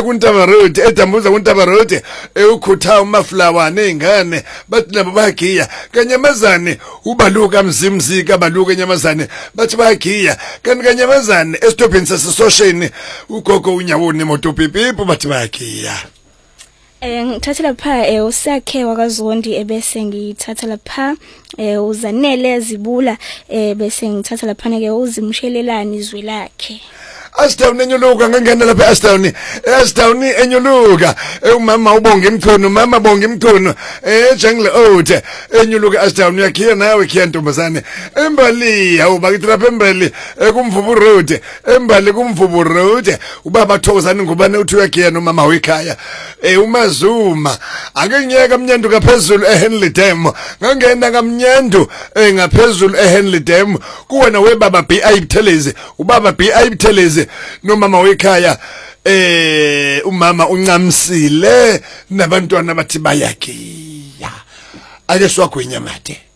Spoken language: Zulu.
kuNtaba Road eDambuza kuNtaba Road ukhutha umaflawa nezingane bathi labo bayagiya kaNyamazane ubaluka mzimzika baluka eNyamazane bathi bayagiya kanti kaNyamazane esitobheni sasesosheni ugogo unyawo nemoto pipipu bathi bayagiya. Ngithatha lapha usakhe wakaZondi ebese ngithatha lapha uzanele zibula bese ngithatha lapha ke uzimshelelani izwi lakhe. Ashdown enyuluka ngangena lapha Ashdown enyuluka umama ubonga imkhono mama bonga imkhono jungle old enyuluka Ashdown yakhiya nawe khiya ntombazane embali awubakithi lapha embali kumvubu road embali kumvubu road ubaba Thokozani ngubane uthi uyakhiya nomama wekhaya umazuma angengiyeka mnyandu kaphezulu eHenley Dam ngangena kamnyandu ngaphezulu eHenley Dam kuwena webaba BI Buthelezi ubaba BI Buthelezi nomama wekhaya umama uncamsile nabantwana bathi bayagiya ake swagwinya made.